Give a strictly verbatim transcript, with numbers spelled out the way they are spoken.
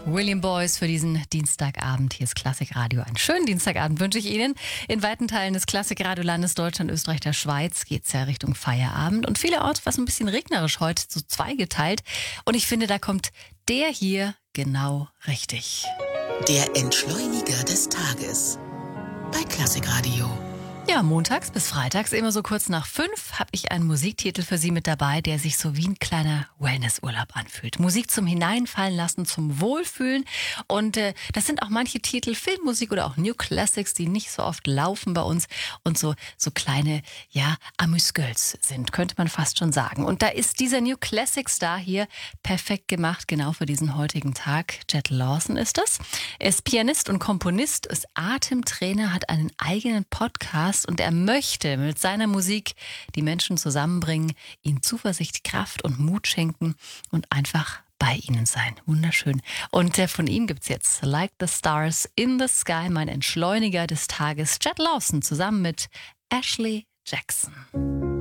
William Boyce für diesen Dienstagabend. Hier ist Klassikradio. Einen schönen Dienstagabend wünsche ich Ihnen. In weiten Teilen des Klassikradiolandes Deutschland, Österreich, der Schweiz geht es ja Richtung Feierabend. Und vielerorts war es ein bisschen regnerisch heute, so zweigeteilt. Und ich finde, da kommt der hier genau richtig. Der Entschleuniger des Tages bei Klassikradio. Ja, montags bis freitags, immer so kurz nach fünf, habe ich einen Musiktitel für Sie mit dabei, der sich so wie ein kleiner Wellnessurlaub anfühlt. Musik zum Hineinfallen lassen, zum Wohlfühlen. Und äh, das sind auch manche Titel, Filmmusik oder auch New Classics, die nicht so oft laufen bei uns und so, so kleine, ja, Amüsgöls sind, könnte man fast schon sagen. Und da ist dieser New Classic Star hier perfekt gemacht, genau für diesen heutigen Tag. Jet Lawson ist das. Er ist Pianist und Komponist, ist Atemtrainer, hat einen eigenen Podcast und er möchte mit seiner Musik die Menschen zusammenbringen, ihnen Zuversicht, Kraft und Mut schenken und einfach bei ihnen sein. Wunderschön. Und äh, von ihm gibt's jetzt Like the Stars in the Sky, mein Entschleuniger des Tages, Jet Lawson zusammen mit Ashley Jackson.